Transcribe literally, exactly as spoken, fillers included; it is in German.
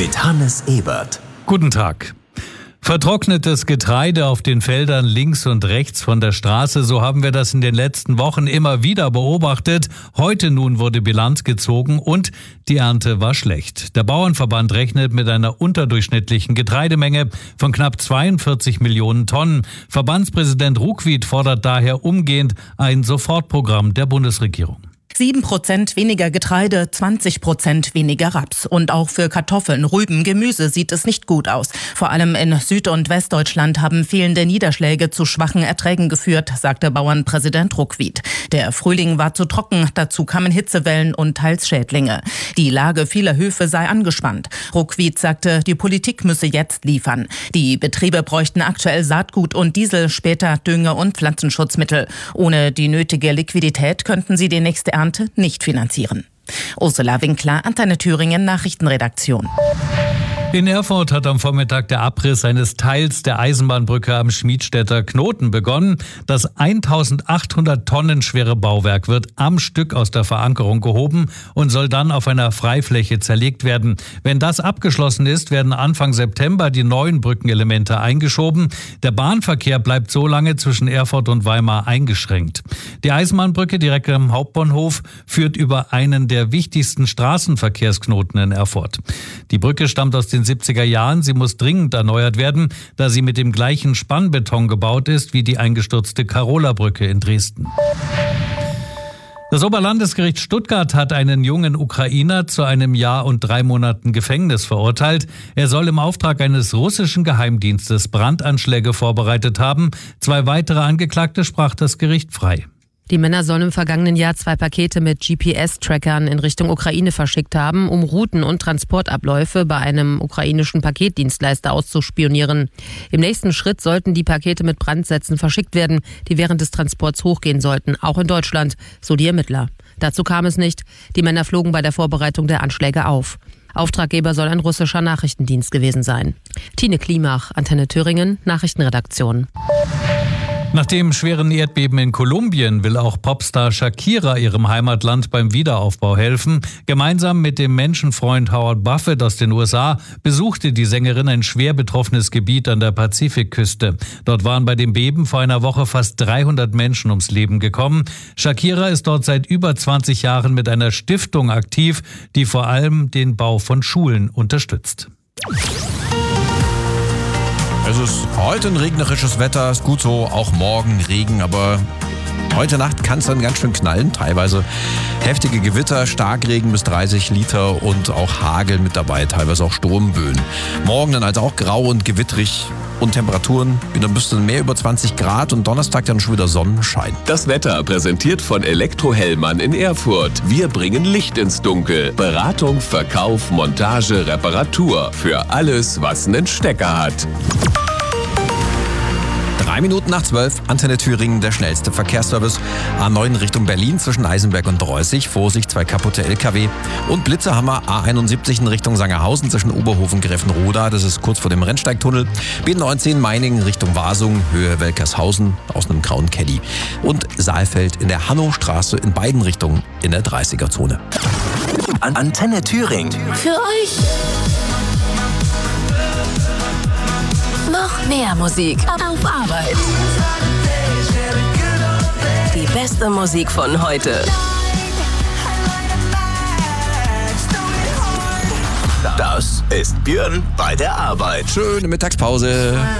mit Hannes Ebert. Guten Tag. Vertrocknetes Getreide auf den Feldern links und rechts von der Straße, so haben wir das in den letzten Wochen immer wieder beobachtet. Heute nun wurde Bilanz gezogen und die Ernte war schlecht. Der Bauernverband rechnet mit einer unterdurchschnittlichen Getreidemenge von knapp zweiundvierzig Millionen Tonnen. Verbandspräsident Ruckwied fordert daher umgehend ein Sofortprogramm der Bundesregierung. Sieben Prozent weniger Getreide, zwanzig Prozent weniger Raps. Und auch für Kartoffeln, Rüben, Gemüse sieht es nicht gut aus. Vor allem in Süd- und Westdeutschland haben fehlende Niederschläge zu schwachen Erträgen geführt, sagte Bauernpräsident Ruckwied. Der Frühling war zu trocken, dazu kamen Hitzewellen und teils Schädlinge. Die Lage vieler Höfe sei angespannt. Ruckwied sagte, die Politik müsse jetzt liefern. Die Betriebe bräuchten aktuell Saatgut und Diesel, später Dünge- und Pflanzenschutzmittel. Ohne die nötige Liquidität könnten sie die nächste Ernte nicht finanzieren. Ursula Winkler, Antenne Thüringen, Nachrichtenredaktion. In Erfurt hat am Vormittag der Abriss eines Teils der Eisenbahnbrücke am Schmiedstädter Knoten begonnen. Das eintausendachthundert Tonnen schwere Bauwerk wird am Stück aus der Verankerung gehoben und soll dann auf einer Freifläche zerlegt werden. Wenn das abgeschlossen ist, werden Anfang September die neuen Brückenelemente eingeschoben. Der Bahnverkehr bleibt so lange zwischen Erfurt und Weimar eingeschränkt. Die Eisenbahnbrücke direkt am Hauptbahnhof führt über einen der wichtigsten Straßenverkehrsknoten in Erfurt. Die Brücke stammt aus den siebziger Jahren. Sie muss dringend erneuert werden, da sie mit dem gleichen Spannbeton gebaut ist wie die eingestürzte Karola-Brücke in Dresden. Das Oberlandesgericht Stuttgart hat einen jungen Ukrainer zu einem Jahr und drei Monaten Gefängnis verurteilt. Er soll im Auftrag eines russischen Geheimdienstes Brandanschläge vorbereitet haben. Zwei weitere Angeklagte sprach das Gericht frei. Die Männer sollen im vergangenen Jahr zwei Pakete mit G P S-Trackern in Richtung Ukraine verschickt haben, um Routen und Transportabläufe bei einem ukrainischen Paketdienstleister auszuspionieren. Im nächsten Schritt sollten die Pakete mit Brandsätzen verschickt werden, die während des Transports hochgehen sollten, auch in Deutschland, so die Ermittler. Dazu kam es nicht. Die Männer flogen bei der Vorbereitung der Anschläge auf. Auftraggeber soll ein russischer Nachrichtendienst gewesen sein. Tine Klimach, Antenne Thüringen, Nachrichtenredaktion. Nach dem schweren Erdbeben in Kolumbien will auch Popstar Shakira ihrem Heimatland beim Wiederaufbau helfen. Gemeinsam mit dem Menschenfreund Howard Buffett aus den U S A besuchte die Sängerin ein schwer betroffenes Gebiet an der Pazifikküste. Dort waren bei dem Beben vor einer Woche fast dreihundert Menschen ums Leben gekommen. Shakira ist dort seit über zwanzig Jahren mit einer Stiftung aktiv, die vor allem den Bau von Schulen unterstützt. Es ist heute ein regnerisches Wetter, ist gut so, auch morgen Regen, aber heute Nacht kann es dann ganz schön knallen, teilweise heftige Gewitter, Starkregen bis dreißig Liter und auch Hagel mit dabei, teilweise auch Sturmböen. Morgen dann also auch grau und gewittrig und Temperaturen wieder ein bisschen mehr über zwanzig Grad und Donnerstag dann schon wieder Sonnenschein. Das Wetter präsentiert von Elektrohellmann in Erfurt. Wir bringen Licht ins Dunkel. Beratung, Verkauf, Montage, Reparatur. Für alles, was einen Stecker hat. Drei Minuten nach zwölf, Antenne Thüringen, der schnellste Verkehrsservice. A neun Richtung Berlin zwischen Eisenberg und Dreußig. Vorsicht, zwei kaputte L K W. Und Blitzerhammer A einundsiebzig in Richtung Sangerhausen zwischen Oberhof und Greffenroda. Das ist kurz vor dem Rennsteigtunnel. B neunzehn Meiningen Richtung Wasung, Höhe Welkershausen aus einem grauen Caddy. Und Saalfeld in der Hannowstraße in beiden Richtungen in der dreißiger-Zone. Antenne Thüringen. Für euch. Noch mehr Musik auf Arbeit. Die beste Musik von heute. Das ist Björn bei der Arbeit. Schöne Mittagspause.